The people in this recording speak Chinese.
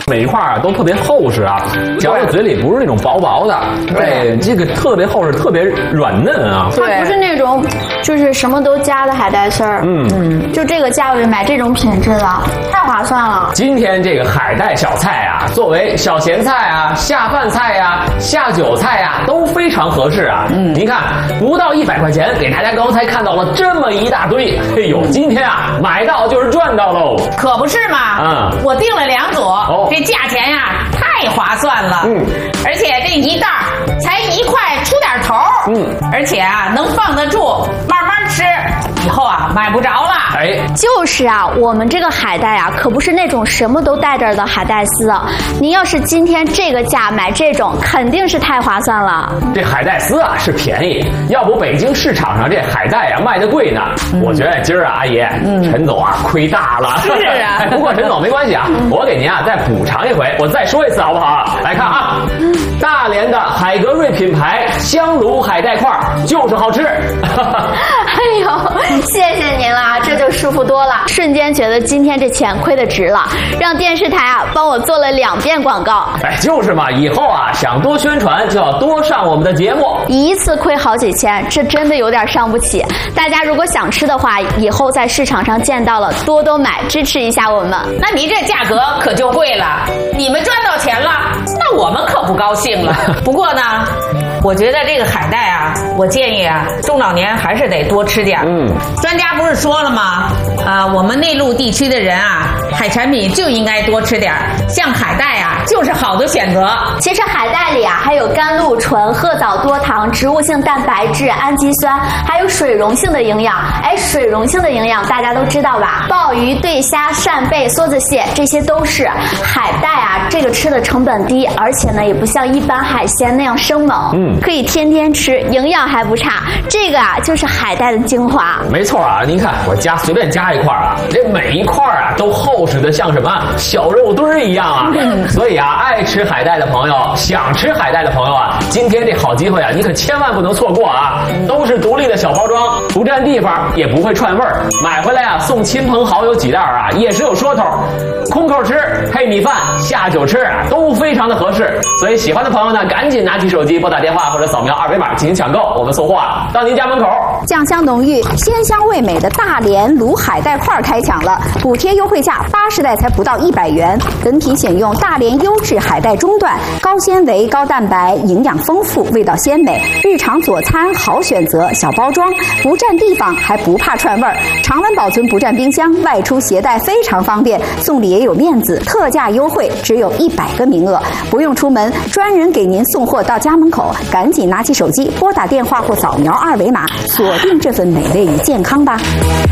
每一块啊都特别厚实啊，嚼到嘴里不是那种薄薄的，对，这个特别厚实，特别软嫩啊。 它不是那种就是什么都加的海带丝儿，就这个价位买这种品质的太划算了。 今天这个海带小菜啊，作为小咸菜啊、下饭菜呀、下酒菜呀，都非常合适啊。您看，不到100块钱，给大家刚才看到了这么一大堆，哎呦，今天啊买到就是赚到喽， 可不是嘛？我订了2组，这价钱呀太划算了。而且这一袋才1块出点头。而且啊能放得住，慢慢吃，以后啊买不着了。 哎， 就是啊，我们这个海带啊，可不是那种什么都带着的海带丝。您要是今天这个价买这种，肯定是太划算了。 这海带丝啊是便宜，要不北京市场上这海带啊卖的贵呢。我觉得今儿啊，阿姨，陈总啊亏大了。 是啊， 不过陈总没关系啊，我给您啊再补偿一回，我再说一次好不好？来看啊，大连的海格瑞品牌香炉海带块就是好吃。 哎呦，谢谢您啦，这就舒服多了，瞬间觉得今天这钱亏得值了。让电视台啊帮我做了2遍广告。 哎，就是嘛，以后啊想多宣传就要多上我们的节目。 一次亏好几千，这真的有点伤不起。大家如果想吃的话，以后在市场上见到了多多买，支持一下我们。 那你这价格可就贵了，你们赚到钱了，那我们可不高兴了。不过呢，我觉得这个海带啊，我建议啊，中老年还是得多吃点。专家不是说了吗？我们内陆地区的人啊，海产品就应该多吃点，像海带啊，就是好的选择。 其实海带里啊，还有甘露醇、褐藻多糖、植物性蛋白质、氨基酸，还有水溶性的营养。哎，水溶性的营养大家都知道吧？鲍鱼、对虾、扇贝、梭子蟹，这些都是。海带啊，这个吃的成本低，而且呢，也不像一般海鲜那样生猛，可以天天吃，营养还不差。这个啊，就是海带的精华。 没错啊，您看我随便加一块啊，这每一块啊都厚实的像什么小肉墩儿一样啊。所以啊，爱吃海带的朋友，想吃海带的朋友啊，今天这好机会啊，你可千万不能错过啊！都是独立的小包装，不占地方，也不会串味儿。买回来啊，送亲朋好友几袋啊，也是有说头。空口吃、配米饭、下酒吃啊，都非常的合适。所以喜欢的朋友呢，赶紧拿起手机拨打电话或者扫描2维码进行抢购，我们送货啊到您家门口。 酱香浓郁、鲜香味美的大连卤海带块开抢了，补贴优惠价80袋才不到100元，本品选用大连优质海带中段，高纤维、高蛋白，营养丰富，味道鲜美，日常佐餐好选择，小包装，不占地方，还不怕串味儿，常温保存不占冰箱，外出携带非常方便，送礼也有面子，特价优惠，只有100个名额，不用出门，专人给您送货到家门口，赶紧拿起手机拨打电话或扫描2维码，锁定这份美味与健康吧。